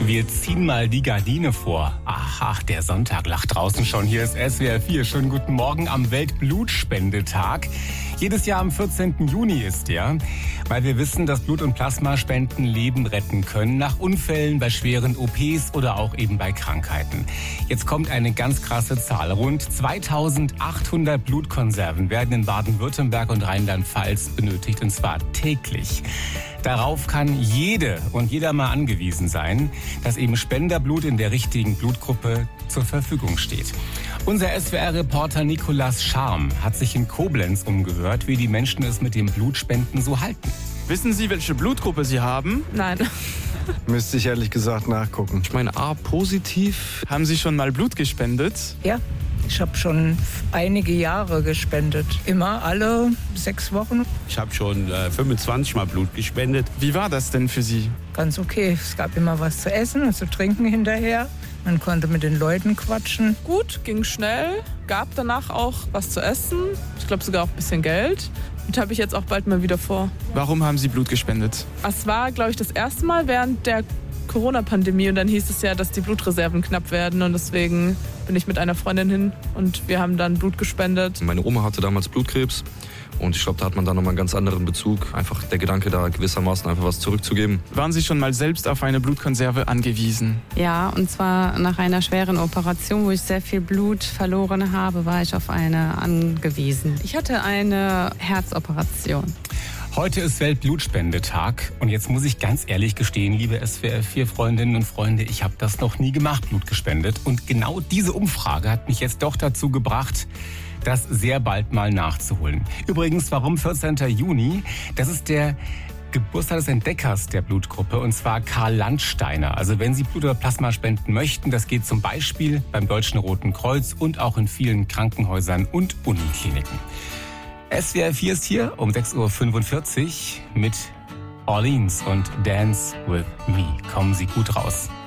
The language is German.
Wir ziehen mal die Gardine vor. Ach, der Sonntag lacht draußen schon. Hier ist SWR 4. Schönen guten Morgen am Weltblutspendetag. Jedes Jahr am 14. Juni ist der, weil wir wissen, dass Blut- und Plasmaspenden Leben retten können. Nach Unfällen, bei schweren OPs oder auch eben bei Krankheiten. Jetzt kommt eine ganz krasse Zahl. Rund 2800 Blutkonserven werden in Baden-Württemberg und Rheinland-Pfalz benötigt, und zwar täglich. Darauf kann jede und jeder mal angewiesen sein, dass eben Spenderblut in der richtigen Blutgruppe zur Verfügung steht. Unser SWR-Reporter Nicolas Scharm hat sich in Koblenz umgehört, wie die Menschen es mit dem Blutspenden so halten. Wissen Sie, welche Blutgruppe Sie haben? Nein. Müsste ich ehrlich gesagt nachgucken. Ich meine A positiv. Haben Sie schon mal Blut gespendet? Ja, ich habe schon einige Jahre gespendet. Immer alle 6 Wochen. Ich habe schon 25 Mal Blut gespendet. Wie war das denn für Sie? Ganz okay. Es gab immer was zu essen und zu trinken hinterher. Man konnte mit den Leuten quatschen. Gut, ging schnell, gab danach auch was zu essen. Ich glaube sogar auch ein bisschen Geld. Und habe ich jetzt auch bald mal wieder vor. Warum haben Sie Blut gespendet? Es war, glaube ich, das erste Mal während der Corona-Pandemie. Und dann hieß es ja, dass die Blutreserven knapp werden. Und deswegen bin ich mit einer Freundin hin und wir haben dann Blut gespendet. Meine Oma hatte damals Blutkrebs. Und ich glaube, da hat man dann nochmal einen ganz anderen Bezug. Einfach der Gedanke, da gewissermaßen einfach was zurückzugeben. Waren Sie schon mal selbst auf eine Blutkonserve angewiesen? Ja, und zwar nach einer schweren Operation, wo ich sehr viel Blut verloren habe, war ich auf eine angewiesen. Ich hatte eine Herzoperation. Heute ist Weltblutspendetag und jetzt muss ich ganz ehrlich gestehen, liebe SWR4-Freundinnen und Freunde, ich habe das noch nie gemacht, Blut gespendet. Und genau diese Umfrage hat mich jetzt doch dazu gebracht, das sehr bald mal nachzuholen. Übrigens, warum 14. Juni? Das ist der Geburtstag des Entdeckers der Blutgruppe, und zwar Karl Landsteiner. Also wenn Sie Blut oder Plasma spenden möchten, das geht zum Beispiel beim Deutschen Roten Kreuz und auch in vielen Krankenhäusern und Unikliniken. SWR 4 ist hier um 6.45 Uhr mit Orleans und Dance With Me. Kommen Sie gut raus.